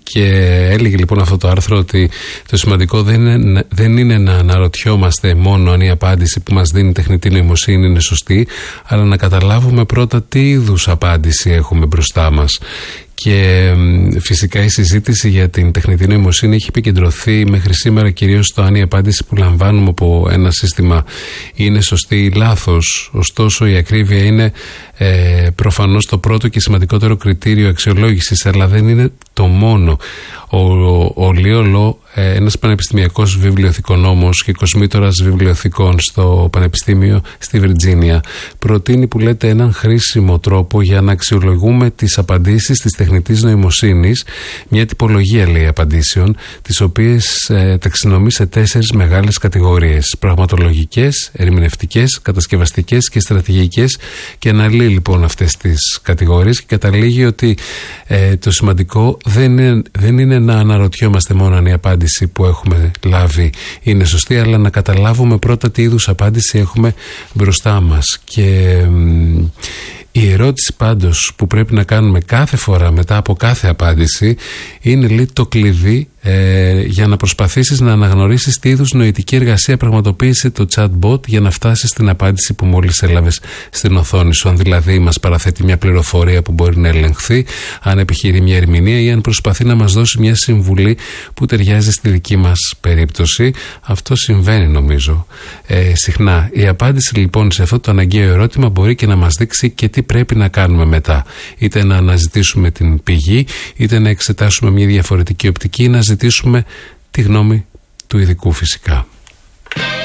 Και έλεγε λοιπόν αυτό το άρθρο ότι το σημαντικό δεν είναι να αναρωτιόμαστε μόνο αν η απάντηση που μας δίνει η τεχνητή νοημοσύνη είναι σωστή, αλλά να καταλάβουμε πρώτα τι είδους απάντηση έχουμε μπροστά μας. Και φυσικά η συζήτηση για την τεχνητή νοημοσύνη έχει επικεντρωθεί μέχρι σήμερα κυρίως στο αν η απάντηση που λαμβάνουμε από ένα σύστημα είναι σωστή ή λάθος. Ωστόσο η ακρίβεια είναι προφανώς το πρώτο και σημαντικότερο κριτήριο αξιολόγησης, αλλά δεν είναι το μόνο. Ο Λίο Λο, ένας πανεπιστημιακός βιβλιοθηκονόμος και κοσμήτορας βιβλιοθηκών στο Πανεπιστήμιο στη Βιρτζίνια, προτείνει που λέτε έναν χρήσιμο τρόπο για να αξιολογούμε τις απαντήσεις της τεχνητής νοημοσύνης, μια τυπολογία λέει απαντήσεων, τις οποίες ταξινομεί σε 4 μεγάλες κατηγορίες: πραγματολογικές, ερμηνευτικές, κατασκευαστικές και στρατηγικές, και αναλύει λοιπόν αυτές τις κατηγορίες και καταλήγει ότι το σημαντικό δεν είναι να αναρωτιόμαστε μόνο αν η απάντηση που έχουμε λάβει είναι σωστή, αλλά να καταλάβουμε πρώτα τι είδους απάντηση έχουμε μπροστά μας. Και η ερώτηση πάντως που πρέπει να κάνουμε κάθε φορά μετά από κάθε απάντηση είναι λέει το κλειδί για να προσπαθήσεις να αναγνωρίσεις τι είδους νοητική εργασία πραγματοποίησε το chatbot για να φτάσεις στην απάντηση που μόλις έλαβες στην οθόνη σου. Αν δηλαδή μας παραθέτει μια πληροφορία που μπορεί να ελεγχθεί, αν επιχειρεί μια ερμηνεία ή αν προσπαθεί να μας δώσει μια συμβουλή που ταιριάζει στη δική μας περίπτωση. Αυτό συμβαίνει νομίζω συχνά. Η απάντηση λοιπόν σε αυτό το αναγκαίο ερώτημα μπορεί και να μας δείξει και τι πρέπει να κάνουμε μετά. Είτε να αναζητήσουμε την πηγή, είτε να εξετάσουμε μια διαφορετική οπτική ή να ζητήσουμε τη γνώμη του ειδικού φυσικά.